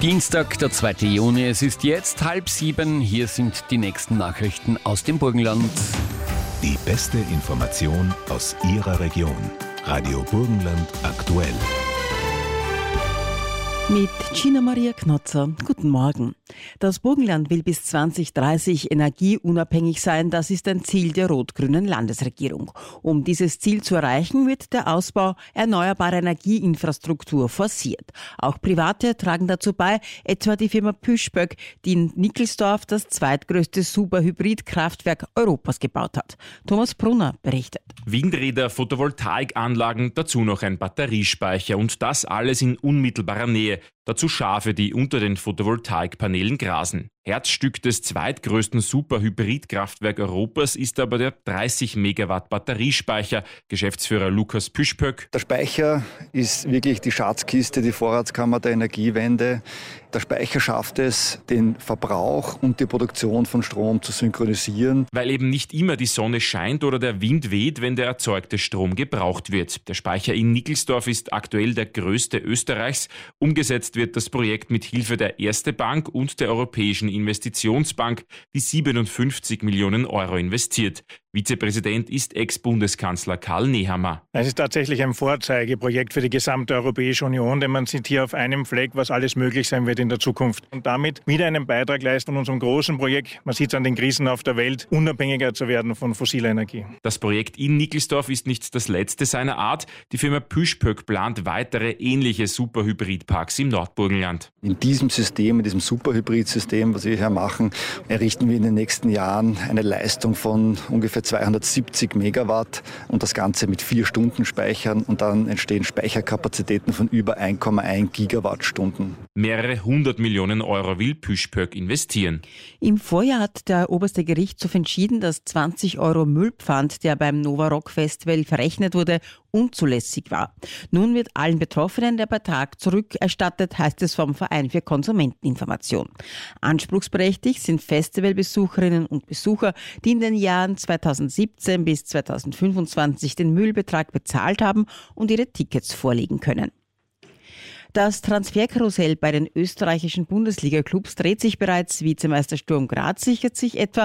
Dienstag, der 2. Juni, es ist jetzt 6:30. Hier sind die nächsten Nachrichten aus dem Burgenland. Die beste Information aus Ihrer Region. Radio Burgenland aktuell. Mit Gina Maria Knotzer. Guten Morgen. Das Burgenland will bis 2030 energieunabhängig sein. Das ist ein Ziel der rot-grünen Landesregierung. Um dieses Ziel zu erreichen, wird der Ausbau erneuerbarer Energieinfrastruktur forciert. Auch Private tragen dazu bei, etwa die Firma Püschböck, die in Nickelsdorf das zweitgrößte Superhybridkraftwerk Europas gebaut hat. Thomas Brunner berichtet. Windräder, Photovoltaikanlagen, dazu noch ein Batteriespeicher und das alles in unmittelbarer Nähe. Dazu Schafe, die unter den Photovoltaikpanelen grasen. Herzstück des zweitgrößten Superhybridkraftwerk Europas ist aber der 30 Megawatt Batteriespeicher. Geschäftsführer Lukas Püschböck. Der Speicher ist wirklich die Schatzkiste, die Vorratskammer der Energiewende. Der Speicher schafft es, den Verbrauch und die Produktion von Strom zu synchronisieren. Weil eben nicht immer die Sonne scheint oder der Wind weht, wenn der erzeugte Strom gebraucht wird. Der Speicher in Nickelsdorf ist aktuell der größte Österreichs. Umgesetzt wird das Projekt mit Hilfe der Erste Bank und der Europäischen Investitionsbank, die 57 Millionen Euro investiert. Vizepräsident ist Ex-Bundeskanzler Karl Nehammer. Es ist tatsächlich ein Vorzeigeprojekt für die gesamte Europäische Union, denn man sieht hier auf einem Fleck, was alles möglich sein wird in der Zukunft. Und damit wieder einen Beitrag leisten an unserem großen Projekt, man sieht es an den Krisen auf der Welt, unabhängiger zu werden von fossiler Energie. Das Projekt in Nickelsdorf ist nicht das letzte seiner Art. Die Firma Püschböck plant weitere ähnliche Superhybridparks im Nordburgenland. In diesem System, in diesem Superhybridsystem, was wir hier machen, errichten wir in den nächsten Jahren eine Leistung von ungefähr 270 Megawatt und das Ganze mit 4 Stunden Speichern und dann entstehen Speicherkapazitäten von über 1,1 Gigawattstunden. Mehrere 100 Millionen Euro will Püschböck investieren. Im Vorjahr hat der oberste Gerichtshof entschieden, dass 20 Euro Müllpfand, der beim Nova Rock Festival verrechnet wurde, unzulässig war. Nun wird allen Betroffenen der Betrag zurückerstattet, heißt es vom Verein für Konsumenteninformation. Anspruchsberechtigt sind Festivalbesucherinnen und Besucher, die in den Jahren 2017 bis 2025 den Müllbetrag bezahlt haben und ihre Tickets vorlegen können. Das Transferkarussell bei den österreichischen Bundesliga-Clubs dreht sich bereits. Vizemeister Sturm Graz sichert sich etwa